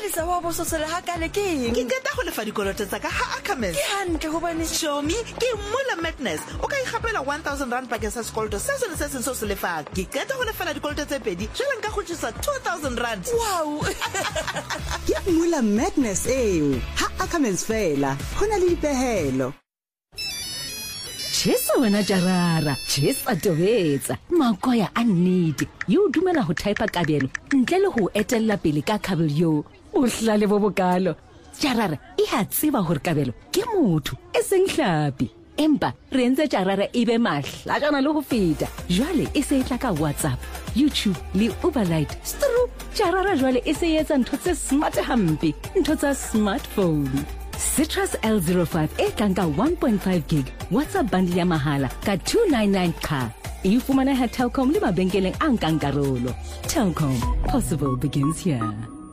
Palisa wa boso sele hakale ke eng? Ke qeta go lefa dikoloto tsa ka ha Ackermans. Ke hantle hobane Shomi ke Mula Madness. O ka ikgapela 1000 rand bakeng sa sekoloto se sone se seng se lefa. Ke qeta go lefela dikoloto tse pedi. Jwale nka go tšisa 2000 rand. wow. Ke Mula Madness eo. Ha Ackermans fela. Hona le dipehelo. Chesa wena Jarara, chesa tobetsa. Makoya a nnete. Yo dumela ho type kabelo ntle le ho etella pele ka kabelo. O hlale bo bokalo. Jarara e ha tseba hore kabelo ke motho e seng hlapi. Empa re entse Jarara e be mahla jana le ho feta. Jwale e se etla ka WhatsApp, YouTube le Uberlite. Stru Jarara jwale e se etsa ntho tse smart hampe, ntho tsa smartphone. Citrus L05 e tlanka 1.5 gig WhatsApp bundle ya mahala ka 299 ka. E fumana ha Telkom le mabenkeleng a nkang karolo. Telkom, possible begins here.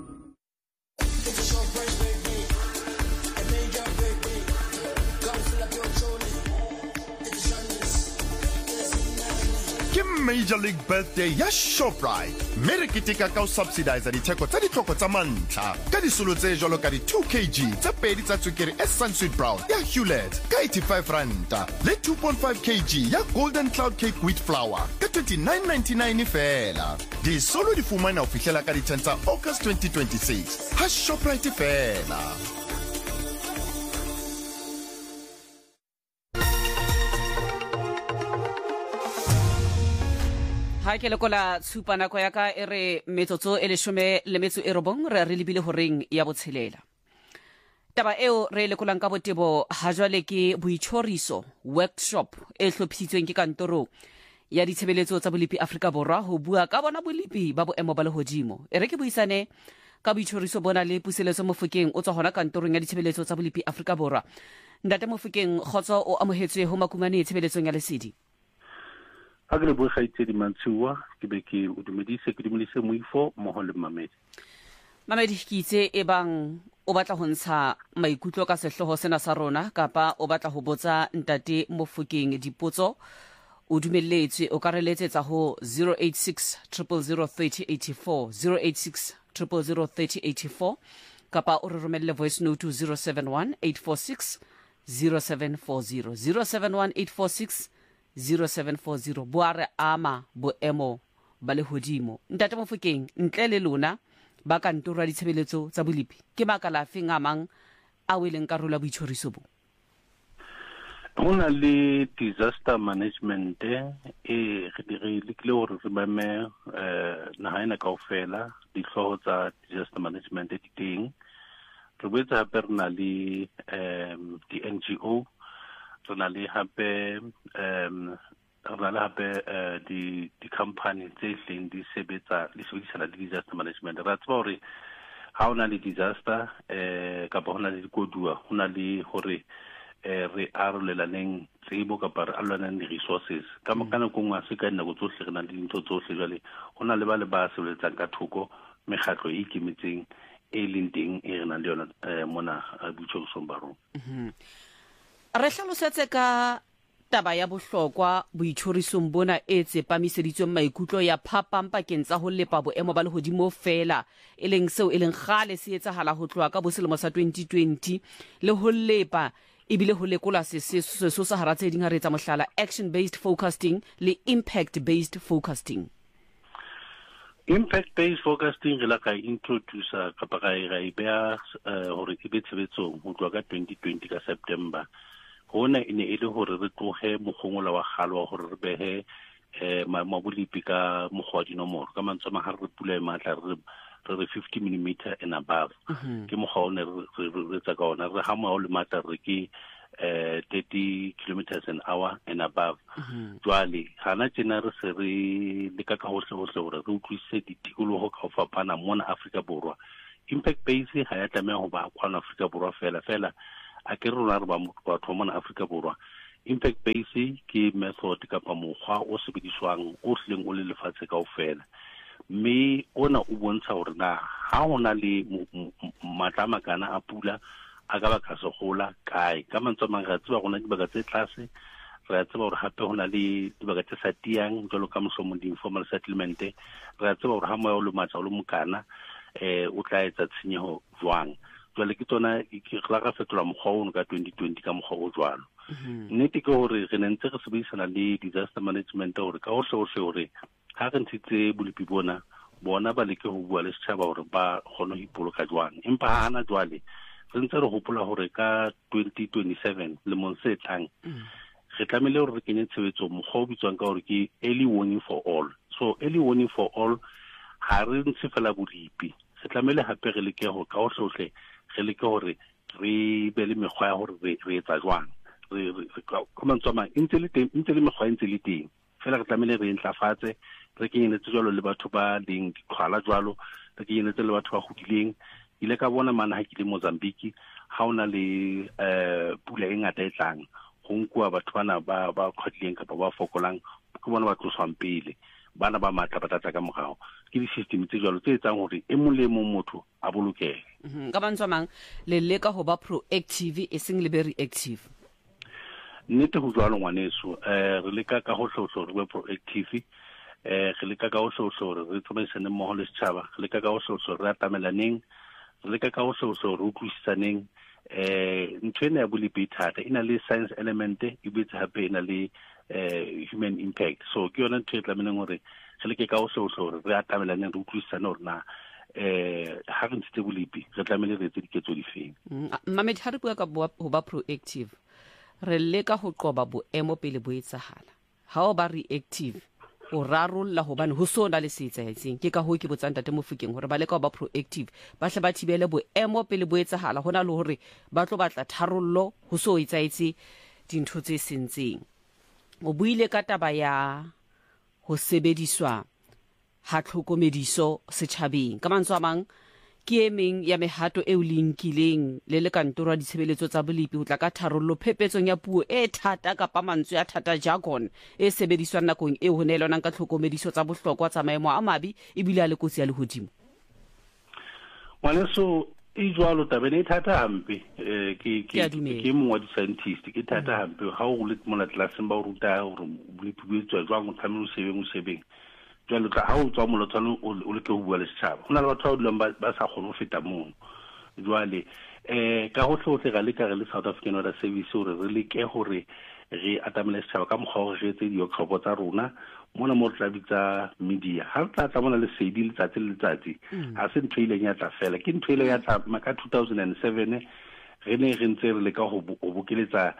Major League Birthday ya Shoprite. Mere kiteka ka o subsidize ditheko tsa ditlhoko tsa mantlha. Ka disolo tse jalo ka di 2 kg tsa pedi tsa tswekere e Sunsweet Brown ya Hewlett ka 85 rand. Le 2.5 kg ya Golden Cloud Cake wheat flour ka 29.99 fela. Disolo di fumana ho fihlela ka di 10 tsa August 2026. Ha Shoprite fela. Ha ke lekola tshupana ko ya ka e re metsotso e leshome le metso e robong re re lebile horeng ya botshelela. Taba eo re lekolang ka botebo ha jwale ke boitshoriso workshop e hlophisitsweng ke kantoro ya ditshebeletso tsa bolipi Afrika Borwa ho bua ka bona bolipi ba boemo ba lehodimo. E re ke buisane ka boitshoriso bona le puseletso Mofokeng o tswa hona kantorong ya ditshebeletso tsa bolipi Afrika Borwa. Ntate Mofokeng khotso o amohetswe ho makumane tshebeletsong ya lesedi. Ha ke le bua gaitse di mantsiwa ke be ke o dumedise moifo mo le Mamedi. Mamedi ke itse e bang o batla ho ntsha maikutlo ka sehloho sena sa rona kapa o batla ho botsa ntate Mofokeng dipotso o dumelletswe o ka re letsetsa ho 086 000 3084 086 000 3084 kapa o re romelle voice note to 071 846 0740 071 846 0740 boare ama boemo ba lehodimo. Ntate Mofokeng ntle le lona ba kantoro ya ditshebeletso tsa bolipi ke makala afeng a mang a weleng karolo ya boitshoriso bo? Hona le disaster management e re lekile hore re bame naha ena kaofela dihlooho tsa disaster management di teng. Re boetse hape re na le di NGO, re na le hape di company tse hleng di sebedisana le disaster management. Ra tseba hore ha ona le disaster kapa hona le dikoduwa, hona le hore re arolelaneng tsebo kapa re arolelaneng di-resources ka nako nngwe se ka nako tsohle re na le dintho tsohle jwale hona le ba le ba sebeletsang ka thoko mekgatlo e ikemetseng e leng teng e re nang le yona mona boitshwarosong ba rona. Re hlalosetse ka taba ya bohlokwa boithorisong bona e tsepamiseditsweng maikutlo ya phapang pakeng tsa ho lepa boemo ba lehodimo fela e leng seo e leng kgale se etsahala ho tloha ka boselemo sa 2020 le ho lepa ebile ho lekola seso sa hara tse ding ha re etsa mohlala action based forecasting le impact based forecasting. Impact based forecasting re la ka introduce kapa ga e bea hore e be tshebetsong ho tloha ka 2020 ka September. Hona ine e le hore re tlohe mokgongola wa kgalo wa hore re behe mabolipi ka mokgwa dinomoro ka mantswe ma ha re pula e matla re 50 mm and above ke mokgwa o ne re tsa ka ona re ha mo le matla re ke 30 kilometers an hour and above. Jwale hana tjena re se re le ka hohle hore re utlwisise ditikoloho ka ho fapana mona Afrika Borwa. Impact base ha ya tlameha ho ba kwana Afrika Borwa fela a ke rona re ba batho mona Afrika Borwa. Impact base ke method kapa mokgwa o sebediswang o hleng o le lefatshe kaofela, mme ona o bontsha hore na ha hona le matla makana a pula a ka ba ka segola kae ka mantswe mang ga tseba gona dibaka tse tlase, re a tseba hore hape hona le dibaka tse sa tiang jalo ka mohlomong di-informal settlement, re a tseba hore ha moya o le matla o le mokana o tla etsa tshenyeho jwang jwale ke tsona ke la ga fetola mokgwa ono ka 2020 ka mokgwa o jwalo nnete ke hore re ne ntse re sebedisana le disaster management hore ka hohle hore ha re ntshitse bolipi bona ba leke ho bua le setjhaba hore ba kgone ho ipoloka jwang empa hana jwale re ntse re hopola hore ka 2027 le mong se tlang re tlamehile hore re kenye tshebetso mokgwa o bitswang ka hore ke early warning for all. So early warning for all ha re ntse fela bolipi se tlamehile hape re leke hore ka hohle re leke hore re be le mekgwa ya hore re etsa jwang re komantswa ntse le mekgwa ntse le teng fela re tlamehile re ntlafatse re kenyeletse jwalo le batho ba leng diqhwala jwalo re kenyeletse le batho ba hodileng ile ka bona mana ha ke le Mozambique ha ona le pula e ngata e tlang go nkwa batho bana ba khodileng kapa ba fokolang ke bona ba tloswang pele bana ba matla batata ka mogao ke di-system tse jwalo tse etsang hore e mong le mong motho a bolokege ka bantswa mang le leka ho ba proactive e seng le be reactive nnete go jwalo ngwaneso re leka ka hohle re be proactive re leka ka hohle re tsamaisane mmoho le setjhaba re leka ka hohle re atamelaneng re leka ka hohle re utlwisisaneng ntho ena ya bolipi thata ina le science element e betse hape ina le human impact so ke yona ntho e tlameleng hore re leke ka hohle re atamelaneng re utlwisisane hore na ha re ntse bolipi re tlamehile re etse diketso difeng Mamedi ha re bua ka ho ba proactive re leka ho qoba boemo pele bo etsahala ha o ba reactive o rarolla hobane ho sona le se etsahetseng ke ka ho ke botsang tate Mofokeng hore ba leka ho ba proactive ba hle ba thibele boemo pele bo etsahala hona le hore ba tlo batla tharollo ho so etsahetse dintho tse sentseng o buile ka taba ya ho sebediswa ha tlhokomediso setjhabeng ka mantswe a mang ke emeng ya mehato e o linkileng le kantoro ya ditshebeletso tsa bolipi ho tla ka tharollo phepetsong ya puo e thata kapa mantswe a thata jargon e sebediswang nakong e ho neelanang ka tlhokomediso tsa bohlokwa tsa maemo a mabi e bile a le kotsi ya lehodimo ngwaneso e jwalo tabeng e thata hampe ke mongwe wa di-scientist ke thata hampe ha o le mona tlelaseng ba o ruta hore bolipi bo etswa jwang o tlamehile o sebeng jwale ha o tswa molotshano o le ke ho bua le setjhaba hona le batho ba dulang ba sa kgone ho feta moo jwale ka hohle ga le ka re le South African Weather Service hore re leke hore re atamele setjhaba ka mokgwa hore re etse di-workshop tsa rona mona mo re tla bitsa media ha re tla mona le sedi letsatsi le letsatsi ha se ntho ile ya tla fela ke ntho ile ya tla ka 2007 re ne re ntse re leka ho bokeletsa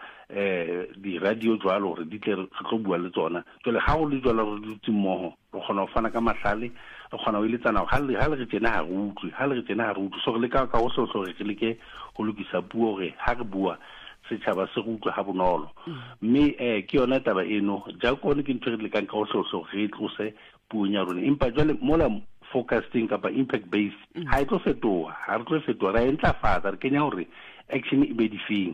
di radio jwalo hore di tle re tlo bua le tsona jwale ha o le jwalo re dutse mmoho re khona ho fana ka mahlale re khona ho iletsana ha le re tsena ha re utlwe so re leka ka ho re leke ho lokisa puo hore ha re bua setjhaba se go utlwa ha bonolo mme ke yona taba eno ja kone ke ntho re lekang ka ho re tlose puo nya rona empa jwale mola forecasting kapa impact based ha e tlo fetoha ra entlafatsa re kenya hore action e be difeng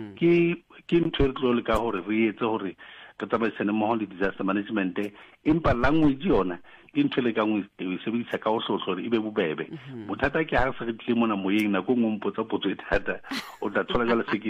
ke ntho re tlo leka hore re etse hore ka tsamaisane mmoho le disaster management empa language yona ke ntho le ka ngwe e sebedisa ka hohle e be bobebe bothata ke ha se re tle mona moyeng nako ngwe mpotsa potso e thata o tla thola jalo se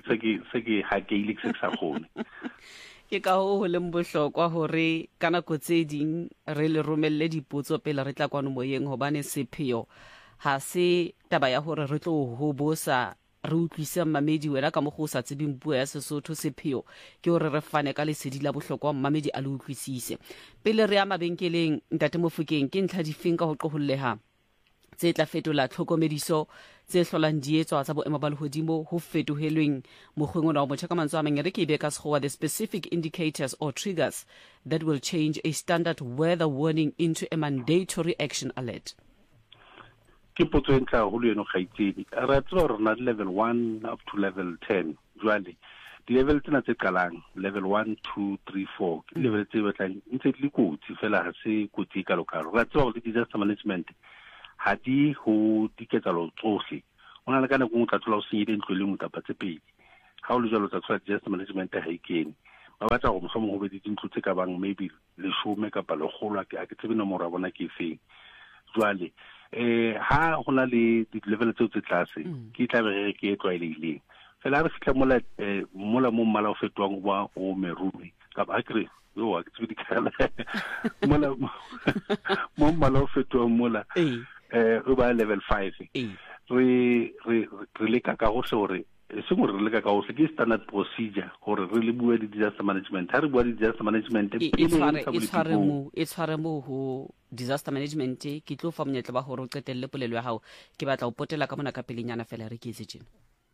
ke hakeile se sa khone ke ka ho leng bohlokwa hore ka nako tse ding re le romelle dipotso pele re tla kwano moyeng hobane sepheo ha se taba ya hore re tlo ho bosa re utlwisa Mamedi wena ka mogho sa tsebeng puo ya Sesotho sepheo ke hore re fane ka lesedi la bohlokwa Mamedi a le utlwisise pele re ya mabenkeleng ntate Mofokeng ke ntlha difeng ka ho qoholleha tse tla fetola tlhokomediso tse hlolang dietswa tsa boemo ba lehodimo ho fetohelweng mokgweng ona wa motjha ka mantswe a mang re ke be ka sekgowa the specific indicators or triggers that will change a standard weather warning into a mandatory action alert ke potso e ntla ho le eno gaitsedi ra tswa re na level 1 up to level 10 jwale di-level tsena tse qalang level 1 2 3 4 ke level tse batlang ntse di le kotsi fela ha se kotsi ka lokalo ra tswa le disaster management ha di ho diketsalo tsohle ona le kana go tla tlola o senyile ntlo le mo kapa tse pedi ha o le jalo tsa tswa disaster management ha ikene ba batla go mosomo ho be dintlo tse ka bang maybe le shome kapa le kgolwa ke a ke tsebe nomoro ya bona ke feng jwale ha hona le di-level tseo tse tlase ke tla be ke tlwaelehileng fela re fitla mola mo mmala o fetwang wa o merumi kapa akre yo a ke tsebe dikala mola mo mmala o fetwang mola o ba level 5 re le ka go hore se mo re le ka go ke standard procedure gore re le bua di disaster management ha re bua di disaster management e tshware mo ho disaster management ke tlo fa monyetla ba gore o qetelle polelo ya hao ke batla o potela ka mona ka pelenyana fela re ke itse tjena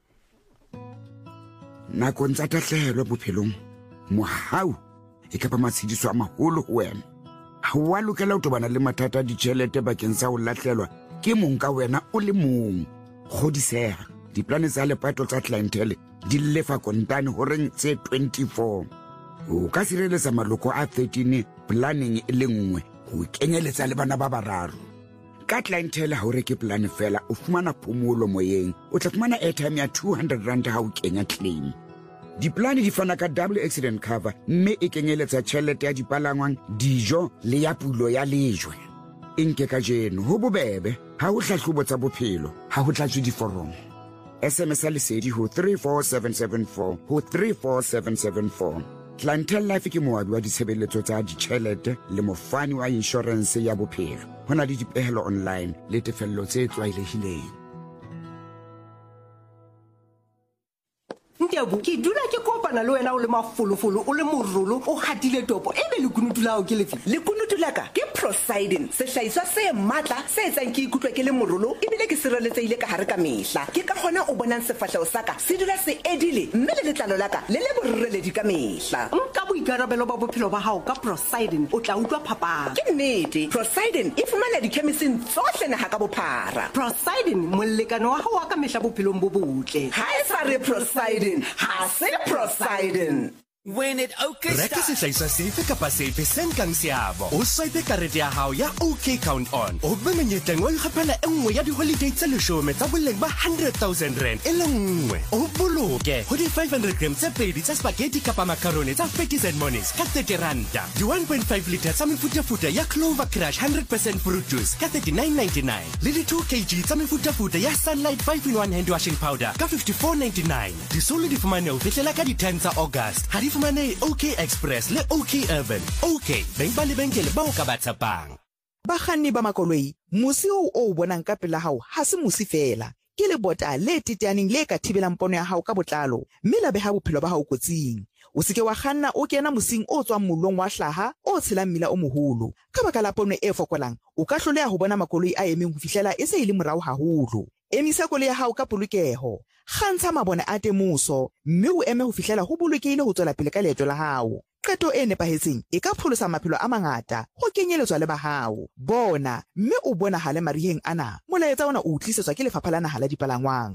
nako ntsa tatlehelo bophelong mohau e ka ba matshidiso a maholo ho wena ha wa lokela ho tobana le mathata a ditjhelete bakeng sa ho latlhelwa ke mong ka wena o le mong godiseha diplane tsa lepato tsa clientele di lefa kontane horeng tse 24 o ka sireletsa maloko a 13 planning e le nngwe ho kenyeletsa le bana ba bararo ka clientele ha o reke plan fela o fumana phomolo moyeng o tla fumana airtime ya 200 rand ha o kenya claim diplane di fana ka double accident cover mme e kenyeletsa tjhelete ya dipalangwang dijo le ya pulo ya lejwe inke ka jeno ho bobebe ha o hlahlobo tsa bophelo ha ho tlatswe diforomo SMS lesedi ho 34774 ho 34774 Clientele Life ke moabi wa ditshebeletso tsa ditjhelete le mofani wa insurance ya bophelo hona le dipehelo online le tefello tse tlwaelehileng Ntiabu ke dula ke kopana le wena o le mafolofolo o le morolo o hatile topo ebe le kunutu lao ke lefi le kunutu laka ke Prosidin se hlaiswa se matla se etsang ke ikutlwa ke le morolo ebile ke sireletsehile ka hare ka mehla ke ka gona o bonang sefahlego saka se dula se edile mme le letlalo laka le le borreledi ka mehla nka boikarabelo ba bophelo ba hao ka Prosidin o tla utlwa phapang ke nnete Prosidin e fumana dikhemising tsohle naha ka bophara Prosidin molekano wa hao wa ka mehla bophelong bo botle ha e sa re Prosidin ha se Prosidin When it OK Reka sehlaiswa sefe kapa sefe se nkang seabo o swipe karete ya hao ya OK Count On o be menyetleng wa ikgapela e nngwe ya di-holiday tse 10 tsa boleng ba 100,000 rand e le nngwe o boloke ho di 500 grams tse pedi tsa spaghetti kapa macaroni tsa Fatties and Monies ka 30 randa di 1.5 litre tsa mefutafuta ya Clover Crush 100% fruit juice ka 39.99 le di 2 kg tsa mefutafuta ya Sunlight 5-in-1 hand washing powder ka 54.99 di solo di fumane ho fihlela ka di 10 tsa August fumane OK Express le OK Urban OK beng ba lebenkele ba o ka ba tshepang bakganni ba makoloi musi o bonang ka pela hao ha se musi fela ke le bota le titeaneng le ka thibelang pono ya hao ka botlalo mme la beha bophelo ba hao kotsing o seke wa kganna o kena mosing o tswang mollong wa hlaha o tshelang mmila o moholo ka baka la pono e fokolang o ka hloleha ho bona makoloi a emeng ho fihlela e se ile morao haholo emisa koloi ya hao ka polokeho kgantsha mabone a temoso mme o eme ho fihlela ho bolokehile ho tswela pele ka leeto la hao qeto e nepahetseng e ka pholosa maphelo a mangata ho kenyeletswa le ba hao bona mme o bona hale mariheng ana molaetsa ona o tlisetswa ke lefapha la naha la dipalangwang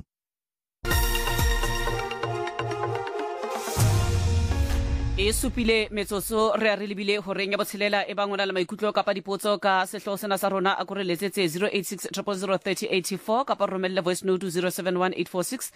e supile metsotso re a re lebile horeng ya botshelela e bangona le maikutlo kapa dipotso ka sehloho sena sa rona a kore letsetse 086 000 3084 kapa romelle voice note 071846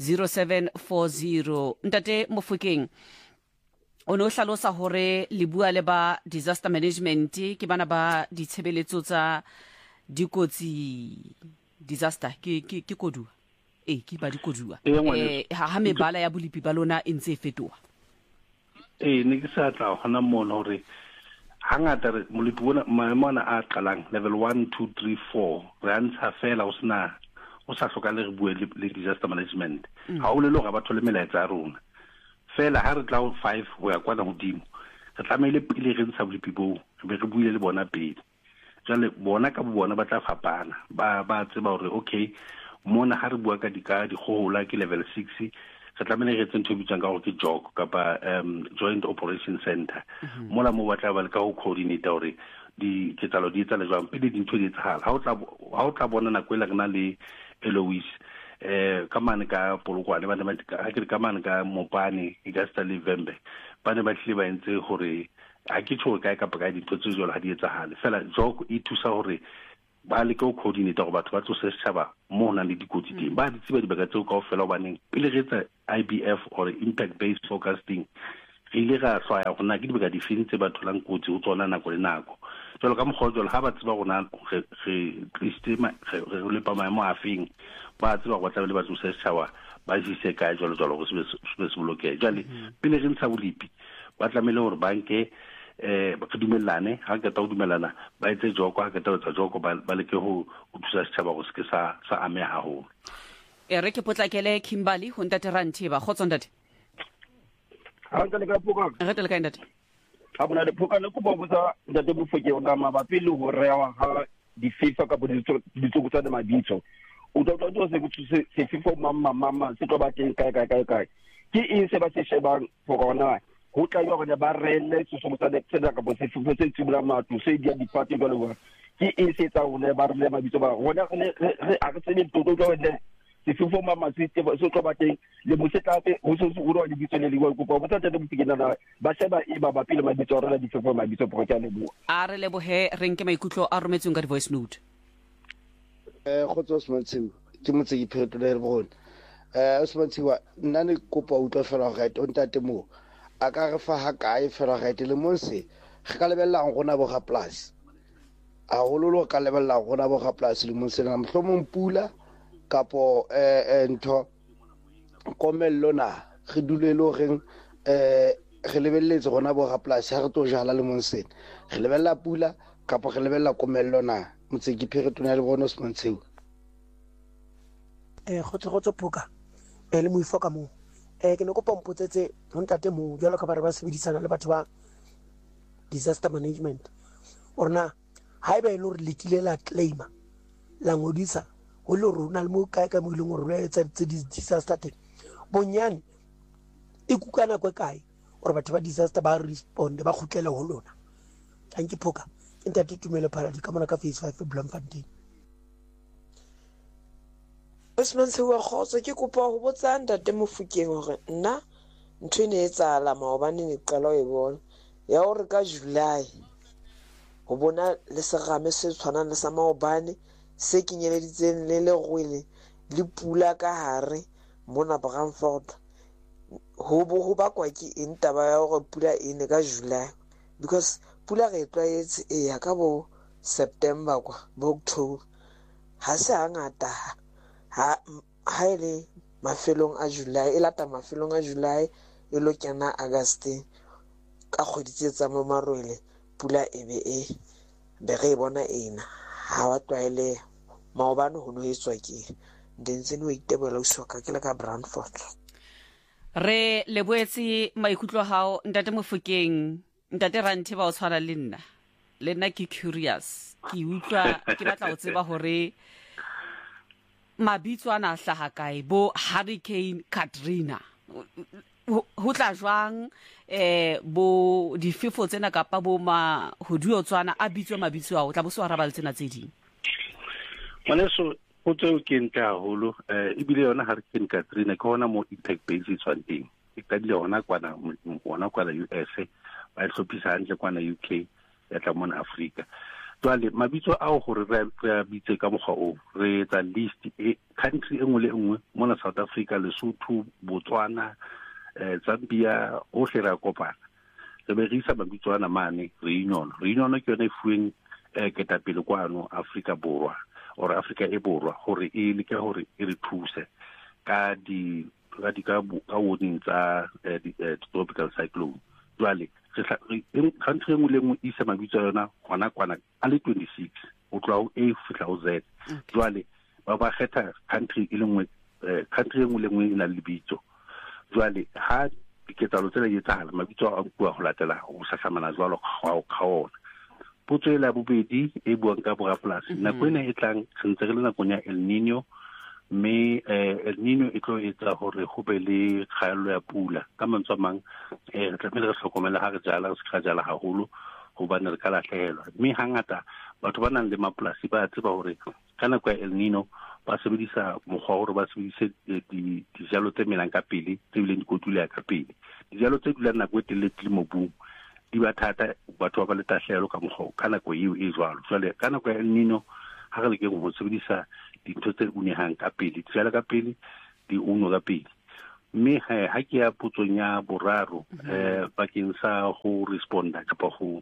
0740 ntate Mofokeng o no hlalosa hore le bua le ba disaster management ke bana ba ditshebeletso tsa dikotsi disaster ke kodua ke ba dikodua ha mebala ya bolipi ba lona e ntse fetoha ne ke sa tla hona mona hore hangata molipi bona maemana a qalang level 1 2 3 4 re antsha fela o sa hloka le re bue le disaster management ha o le lo ga batho le melaetsa a rona fela ha re tla ho 5 ho ya kwana hodimo re tlamehile pele re ntsha bolipi bo be re buile le bona pele jale bona ka bona ba tla fapana ba tseba hore okay mona ha re bua ka di kgohola ke level 6 re tlamehile re tsentse bitsang ka gore ke JOC kapa Joint Operation Center mola mo batla ba le ka ho coordinate hore di ketsalo di etsa le jwang pele dintho di etsahala ha o tla bona nako e lagna le Eloise ka mane ka polokwane ba ne ha ke ka mane ka Mopane e ka sta le Vembe ba ne ba tlile ba entse hore ha ke tsho ka ka dintho tse jolo ha di etsahale fela JOC e thusa hore ba le go coordinate go batho ba tsose setšhaba mo na le dikotsi teng ba di tseba dibaka tseo ka ofela baneng pele re tsa IBF or impact based forecasting re ile ga hlwaya gona ke dibaka di fintse batho lang kotsi ho tsona nako le nako jalo ka mogojolo ha ba tseba gona re sistema re le pa maemo a feng ba tseba go tla le ba tsose setšhaba ba se ka jalo go se boloke jale pele re ntsha bolipi ba tlamele hore banke ba dumellane ha ke ta dumelana ba etse joko ha ke ta etsa joko ba leke ho thusa setjhaba go se ke sa ame haholo re ke potlakele Kimberley ho ntate Rantiba khotsondate ha ntse le ka poka re tele ka ntate ha bona le poka le go botsa ntate Mofokeng ka mabapi le ho rewa ha di FIFA ka bo ditsuku tsa mabitso o tlo se FIFA mama se tlo ba teng kae ke eng se ba se shebang for rona ho tla yo bona ba rele se so motsa tsena ka bo se FIFA se tsibula matlo se dia dipati ka le ke eng se tsa hone ba rele mabitso ba rona re a re tsene toto tlo wena se FIFA mama se tlo ba teng le mo se tlape ho se se uro di bitso le liwa go ba tsa tete Mofokeng na ba sheba e ba pile mabitso rela di FIFA mabitso pro ka le bua a re le bohe re nke maikutlo a rometseng ka di voice note khotso Osmantsiwa ke motse ke phetole re bona Osmantsiwa nna ne kopa utlwa fela right on tate mo a ka re fa ha kae fela right le monse re ka lebellang gona bo ga plus a hololo ka lebellang gona bo ga plus le monse na mohlomong pula kapo ntho komello na re dulelo reng re lebelletse gona bo ga plus ha re to jala le monse re lebella pula kapo re lebella komello na motse ke phetole le bona Osmantsiwa khotso phoka le moifoka mo ke ne kopa mpotsetse ho ntate mo jalo ka bare ba sebedisana le batho ba disaster management orna haeba ile re lekile la claima la ngodisa ho le rona le mo kae ka mo ile ngoro le etsa disaster teng bonyane e kukana kwa kae or batho ba disaster ba respond ba khutlele ho lona thank you phoka ntate Tumelo Paradise ka mona ka phase 5 Bloemfontein Osmantsiwa khotso ke kopa ho botsa ntate Mofokeng hore nna ntwe ne etsala maobane ne qala e bona ya hore ka July ho bona le serame se tshwana le sa maobane se kinyeleditseng le rwele le pula ka hare mona Brandfort ho ba kwa ke eng taba ya hore pula ene ka July because pula re tlwaetse ya ka bo September kwa bo October ha se hangata ha ile mafelong a July e lata mafelong a July e lo kena August ka kgoditse tsa marwele pula ebe be re bona ena ha wa twaile maobane ho no etswa ke dintse no itebela o soka ke le ka Brandfort re le boetse maikutlo hao ntate Mofokeng ntate Rantiba o tshwana le nna ke curious ke utlwa ke batla ho tseba hore mabitso ana hlaha kae bo Hurricane Katrina ho tla jwang bo difefo tsena kapa bo ma hodio tswana a bitswa mabitso a o tla bo se arabal tsena tse ding moneso o tseo ke ntle haholo ebile yona Hurricane Katrina ke hona mo impact base tshwanteng e qadile hona kwana US ba hlopisa hantle kwana UK ya tla mona Africa jwale mabitso ao gore re bitse ka mokgwa o re etsa list country engwe le engwe mona South Africa Lesotho Botswana Zambia o hlera kopana re be re isa mabitso ana mane reunion ke yona e fueng ketapele kwano Africa Borwa or Africa e borwa gore e le ka gore e re thuse ka ka warning tsa tropical cyclone jwale country engwe le engwe isa mabitso yona gona kwana a le 26 o tloa o A fitla o Z jwale ba kgetha country e lengwe country engwe le engwe e na le bitso jwale ha diketsalo tsela di etsahala mabitso a bua go latela o sahlamana jwalo ga ona potso e la bobedi e buang ka borapolasi nako ena e tlang sentse re le nakong ya El Niño mme El Niño e tlo etsa hore go be le kgaello ya pula ka mantswe mang re tlamehile re hlokomela ha re jala re se jala haholo hobane re ka lahlehelwa mme hangata batho ba nang le mapolasi ba tseba hore ka nako ya El Niño ba sebedisa mokgwa hore ba sebedise dijalo tse melang ka pele tse bileng di kotula ka pele dijalo tse dulang nako e telele le mobung di ba thata batho ba le tahlelo ka mokgwa ka nako eo e jwalo jwale ka nako ya El Niño ha re le ke go sebedisa dintho tse unehang ka pele dijalo ka pele di uno ka pele mme ha ke ya potsong ya boraro bakeng sa go responda kapa go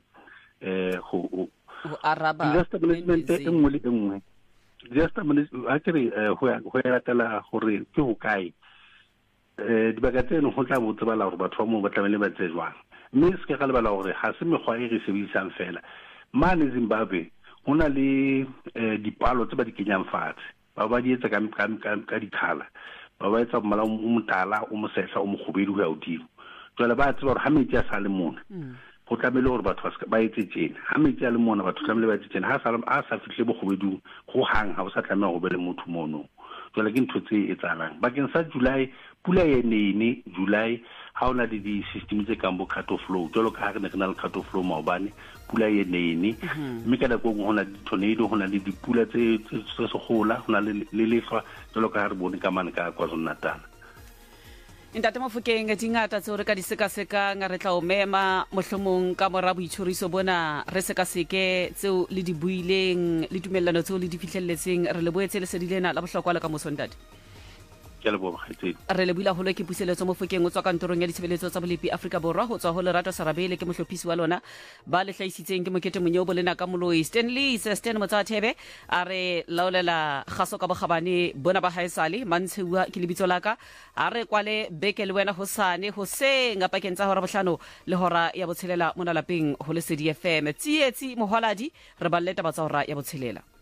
araba disaster management engwe le engwe disaster management ha ke re ho ya latela gore ke ho kae dibaka tseno go tla botse bala gore batho ba mo ba tlamele ba tse jwang mme se ke ga lebala gore ga se mekgwa e re sebedisang fela mane Zimbabwe ho na le dipalo tse ba di kenyang fatshe ba di etsa ka dikhala ba etsa mmala o motala o mosehla o mogobedi ho ya hodimo jwale ba tseba gore ha metsi a sa le mona go tlamele gore batho ba etse tjena ha metsi a le mona batho tlamele ba etse tjena ha sa fihle bogobedung go hang ha o sa tlameha go be le motho mono jwale ke ntho tse etsalang bakeng sa July pula e nene July ha ona le di-system tse kang bo cut off flow jwalo ka ha re ne re na le cut off flow maobane pula e nene mme ka nako go na le tornado go na le dipula tse segola go na le lehlwa jwalo ka ha re bone ka mane ka KwaZulu-Natal. Ntate Mofokeng dingata tse re ka di sekaseka nga re tla o mema mohlomong ka mora boitshoriso bona re sekaseke tseo le di buileng le tumellano tseo le di fihlelletseng re le boetse le sedilena la bohlokwa le ka mosondadi re le buila holo ke puseletso Mofokeng o tswa kantorong ya ditshebeletso tsa bolepi Afrika Borwa ho tswa ho Lerato Sarabele ke mohlophisi wa lona ba le hlaisitseng ke Mokete Monyobo le naka moloi Stanley Sestan Motsathebe a re laolela kgaso ka bogabane bona ba haesale mantshewa ke lebitso laka a re kwale beke le wena hosane hoseng a pakeng tsa hora bohlano le hora ya botshelela mona lapeng ho Lesedi FM tsietsi moholadi re balleta ba tsa hora ya botshelela.